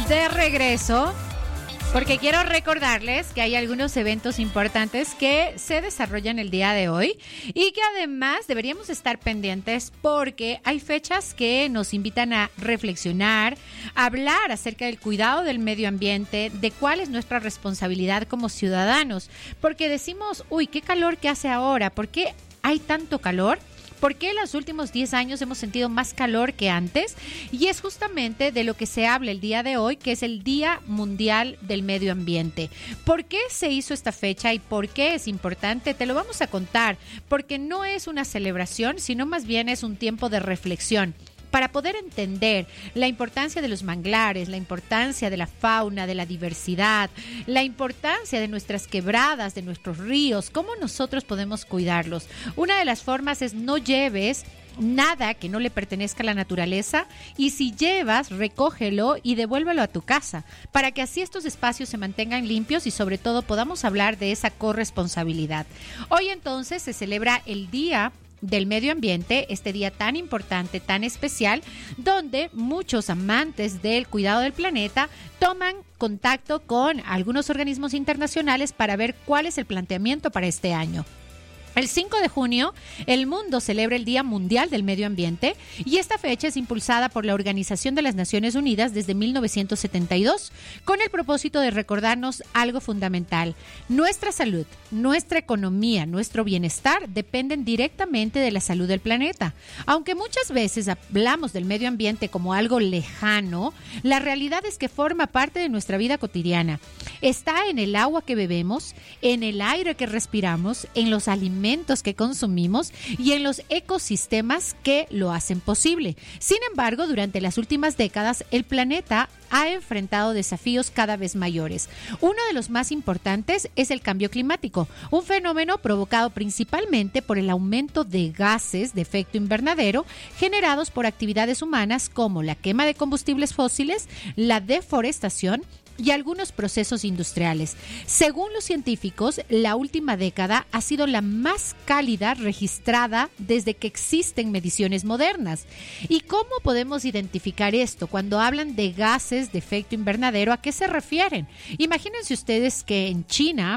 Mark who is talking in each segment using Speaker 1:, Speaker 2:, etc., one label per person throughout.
Speaker 1: de regreso porque quiero recordarles que hay algunos eventos importantes que se desarrollan el día de hoy y que además deberíamos estar pendientes porque hay fechas que nos invitan a reflexionar, a hablar acerca del cuidado del medio ambiente, de cuál es nuestra responsabilidad como ciudadanos, porque decimos, uy, qué calor que hace ahora, ¿por qué hay tanto calor? ¿Por qué en los últimos 10 años hemos sentido más calor que antes? Y es justamente de lo que se habla el día de hoy, que es el Día Mundial del Medio Ambiente. ¿Por qué se hizo esta fecha y por qué es importante? Te lo vamos a contar, porque no es una celebración, sino más bien es un tiempo de reflexión. Para poder entender la importancia de los manglares, la importancia de la fauna, de la diversidad, la importancia de nuestras quebradas, de nuestros ríos, cómo nosotros podemos cuidarlos. Una de las formas es no lleves nada que no le pertenezca a la naturaleza y si llevas, recógelo y devuélvelo a tu casa para que así estos espacios se mantengan limpios y sobre todo podamos hablar de esa corresponsabilidad. Hoy entonces se celebra el Día del Medio Ambiente, este día tan importante, tan especial, donde muchos amantes del cuidado del planeta toman contacto con algunos organismos internacionales para ver cuál es el planteamiento para este año. El 5 de junio, el mundo celebra el Día Mundial del Medio Ambiente y esta fecha es impulsada por la Organización de las Naciones Unidas desde 1972 con el propósito de recordarnos algo fundamental. Nuestra salud, nuestra economía, nuestro bienestar dependen directamente de la salud del planeta. Aunque muchas veces hablamos del medio ambiente como algo lejano, la realidad es que forma parte de nuestra vida cotidiana. Está en el agua que bebemos, en el aire que respiramos, en los alimentos que consumimos y en los ecosistemas que lo hacen posible. Sin embargo, durante las últimas décadas, el planeta ha enfrentado desafíos cada vez mayores. Uno de los más importantes es el cambio climático, un fenómeno provocado principalmente por el aumento de gases de efecto invernadero generados por actividades humanas como la quema de combustibles fósiles, la deforestación y algunos procesos industriales. Según los científicos, la última década ha sido la más cálida registrada desde que existen mediciones modernas. ¿Y cómo podemos identificar esto? Cuando hablan de gases de efecto invernadero, ¿a qué se refieren? Imagínense ustedes que en China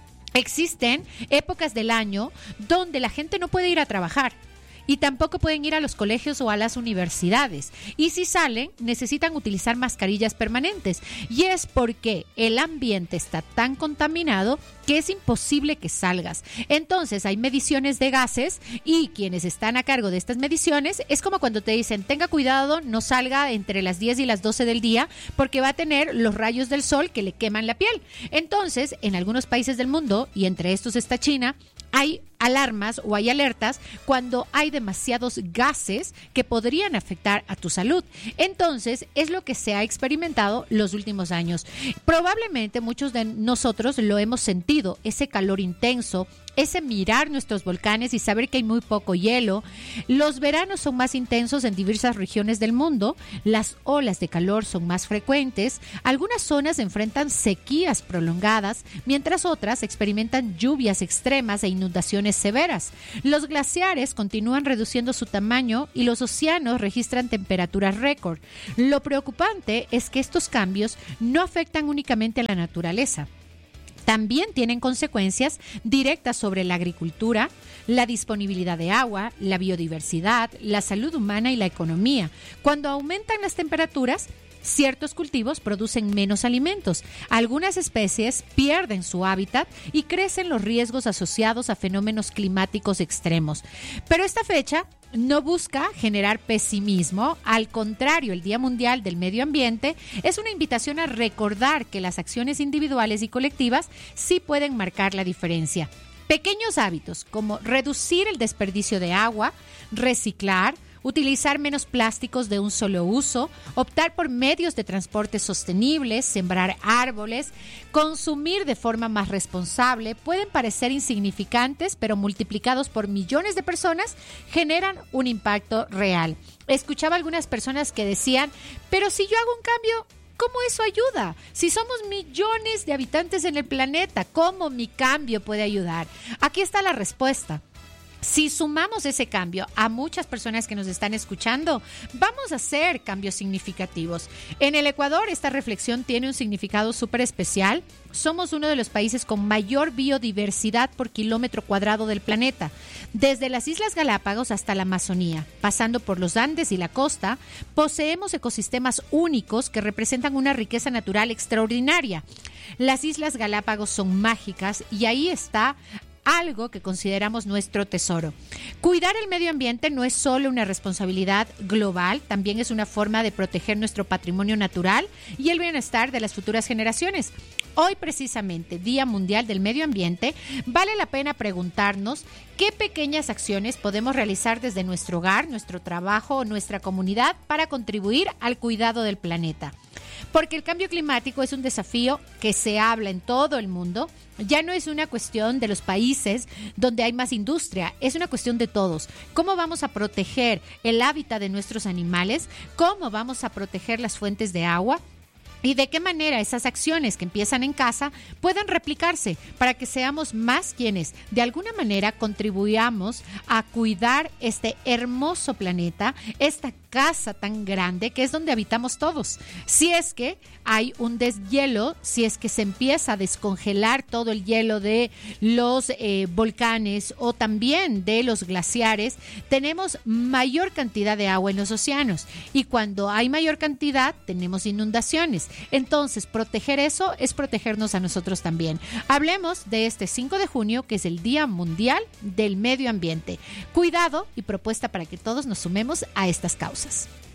Speaker 1: existen épocas del año donde la gente no puede ir a trabajar. Y tampoco pueden ir a los colegios o a las universidades. Y si salen, necesitan utilizar mascarillas permanentes. Y es porque el ambiente está tan contaminado que es imposible que salgas. Entonces hay mediciones de gases y quienes están a cargo de estas mediciones es como cuando te dicen, tenga cuidado, no salga entre las 10 y las 12 del día porque va a tener los rayos del sol que le queman la piel. Entonces, en algunos países del mundo, y entre estos está China, hay alarmas o hay alertas cuando hay demasiados gases que podrían afectar a tu salud. Entonces, es lo que se ha experimentado los últimos años. Probablemente muchos de nosotros lo hemos sentido, ese calor intenso, ese mirar nuestros volcanes y saber que hay muy poco hielo. Los veranos son más intensos en diversas regiones del mundo, las olas de calor son más frecuentes, algunas zonas enfrentan sequías prolongadas, mientras otras experimentan lluvias extremas e inundaciones severas. Los glaciares continúan reduciendo su tamaño y los océanos registran temperaturas récord. Lo preocupante es que estos cambios no afectan únicamente a la naturaleza. También tienen consecuencias directas sobre la agricultura, la disponibilidad de agua, la biodiversidad, la salud humana y la economía. Cuando aumentan las temperaturas, ciertos cultivos producen menos alimentos, algunas especies pierden su hábitat y crecen los riesgos asociados a fenómenos climáticos extremos. Pero esta fecha no busca generar pesimismo, al contrario, el Día Mundial del Medio Ambiente es una invitación a recordar que las acciones individuales y colectivas sí pueden marcar la diferencia. Pequeños hábitos como reducir el desperdicio de agua, reciclar, utilizar menos plásticos de un solo uso, optar por medios de transporte sostenibles, sembrar árboles, consumir de forma más responsable, pueden parecer insignificantes, pero multiplicados por millones de personas generan un impacto real. Escuchaba algunas personas que decían, pero si yo hago un cambio, ¿cómo eso ayuda? Si somos millones de habitantes en el planeta, ¿cómo mi cambio puede ayudar? Aquí está la respuesta. Si sumamos ese cambio a muchas personas que nos están escuchando, vamos a hacer cambios significativos. En el Ecuador, esta reflexión tiene un significado súper especial. Somos uno de los países con mayor biodiversidad por kilómetro cuadrado del planeta. Desde las Islas Galápagos hasta la Amazonía, pasando por los Andes y la costa, poseemos ecosistemas únicos que representan una riqueza natural extraordinaria. Las Islas Galápagos son mágicas y ahí está algo que consideramos nuestro tesoro. Cuidar el medio ambiente no es solo una responsabilidad global, también es una forma de proteger nuestro patrimonio natural y el bienestar de las futuras generaciones. Hoy precisamente, Día Mundial del Medio Ambiente, vale la pena preguntarnos qué pequeñas acciones podemos realizar desde nuestro hogar, nuestro trabajo o nuestra comunidad para contribuir al cuidado del planeta. Porque el cambio climático es un desafío que se habla en todo el mundo. Ya no es una cuestión de los países donde hay más industria, es una cuestión de todos. ¿Cómo vamos a proteger el hábitat de nuestros animales? ¿Cómo vamos a proteger las fuentes de agua? ¿Y de qué manera esas acciones que empiezan en casa pueden replicarse para que seamos más quienes de alguna manera contribuyamos a cuidar este hermoso planeta, esta casa tan grande que es donde habitamos todos? Si es que hay un deshielo, si es que se empieza a descongelar todo el hielo de los volcanes o también de los glaciares, tenemos mayor cantidad de agua en los océanos y cuando hay mayor cantidad tenemos inundaciones. Entonces, proteger eso es protegernos a nosotros también. Hablemos de este 5 de junio, que es el Día Mundial del Medio Ambiente. Cuidado y propuesta para que todos nos sumemos a estas causas.